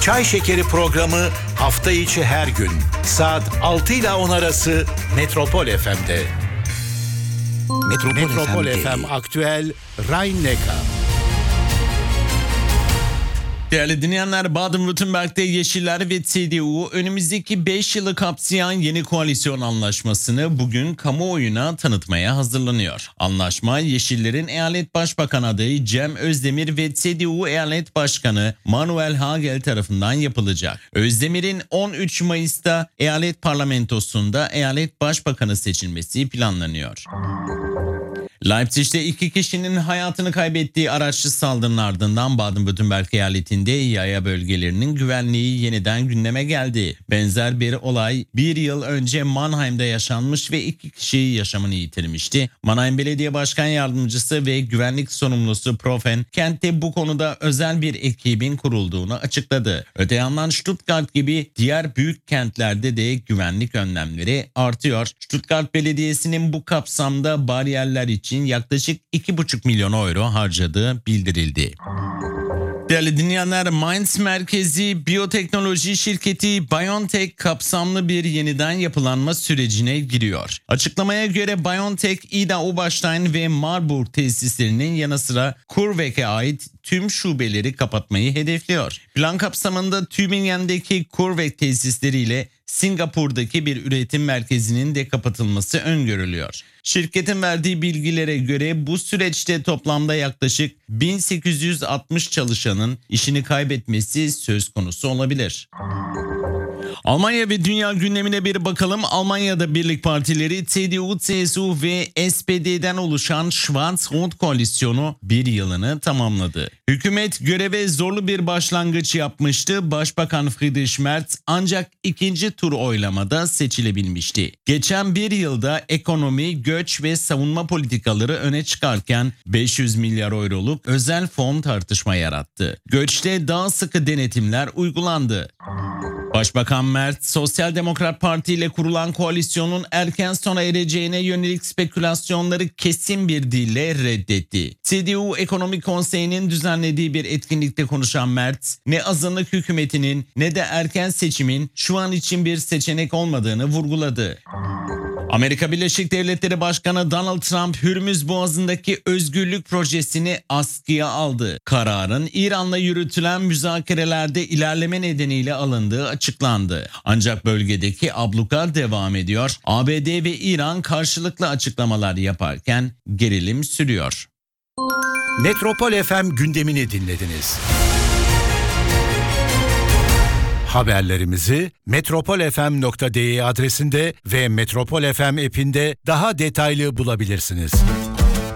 Çay Şekeri programı hafta içi her gün saat 6 ile 10 arası Metropol FM'de. Metropol FM Aktüel Rhein-Neckar. Değerli dinleyenler, Baden-Württemberg'de Yeşiller ve CDU önümüzdeki 5 yılı kapsayan yeni koalisyon anlaşmasını bugün kamuoyuna tanıtmaya hazırlanıyor. Anlaşma, Yeşillerin eyalet başbakan adayı Cem Özdemir ve CDU eyalet başkanı Manuel Hagel tarafından yapılacak. Özdemir'in 13 Mayıs'ta eyalet parlamentosunda eyalet başbakanı seçilmesi planlanıyor. Leipzig'te 2 kişinin hayatını kaybettiği araçlı saldırının ardından Baden-Württemberg eyaletinde yaya bölgelerinin güvenliği yeniden gündeme geldi. Benzer bir olay bir yıl önce Mannheim'da yaşanmış ve 2 kişi yaşamını yitirmişti. Mannheim Belediye Başkan Yardımcısı ve güvenlik sorumlusu Profen, kentte bu konuda özel bir ekibin kurulduğunu açıkladı. Öte yandan Stuttgart gibi diğer büyük kentlerde de güvenlik önlemleri artıyor. Stuttgart Belediyesi'nin bu kapsamda bariyerler için yaklaşık 2,5 milyon euro harcadığı bildirildi. Değerli dinleyenler, Mainz merkezi biyoteknoloji şirketi BioNTech kapsamlı bir yeniden yapılanma sürecine giriyor. Açıklamaya göre BioNTech, Ida Oberstein ve Marburg tesislerinin yanı sıra CureVac'e ait tüm şubeleri kapatmayı hedefliyor. Plan kapsamında Tübingen'deki CureVac tesisleriyle Singapur'daki bir üretim merkezinin de kapatılması öngörülüyor. Şirketin verdiği bilgilere göre bu süreçte toplamda yaklaşık 1860 çalışanın işini kaybetmesi söz konusu olabilir. Almanya ve dünya gündemine bir bakalım. Almanya'da birlik partileri CDU, CSU ve SPD'den oluşan Schwarz-Rot koalisyonu bir yılını tamamladı. Hükümet göreve zorlu bir başlangıç yapmıştı. Başbakan Friedrich Merz ancak ikinci tur oylamada seçilebilmişti. Geçen bir yılda ekonomi, göç ve savunma politikaları öne çıkarken 500 milyar euroluk özel fon tartışma yarattı. Göçte daha sıkı denetimler uygulandı. Başbakan Merz, Sosyal Demokrat Parti ile kurulan koalisyonun erken sona ereceğine yönelik spekülasyonları kesin bir dille reddetti. CDU Ekonomik Konseyi'nin düzenlediği bir etkinlikte konuşan Merz, ne azınlık hükümetinin ne de erken seçimin şu an için bir seçenek olmadığını vurguladı. Amerika Birleşik Devletleri Başkanı Donald Trump, Hürmüz Boğazı'ndaki özgürlük projesini askıya aldı. Kararın İran'la yürütülen müzakerelerde ilerleme nedeniyle alındığı açıklandı. Ancak bölgedeki abluka devam ediyor. ABD ve İran karşılıklı açıklamalar yaparken gerilim sürüyor. Metropol FM gündemini dinlediniz. Haberlerimizi metropolfm.de adresinde ve Metropol FM app'inde daha detaylı bulabilirsiniz.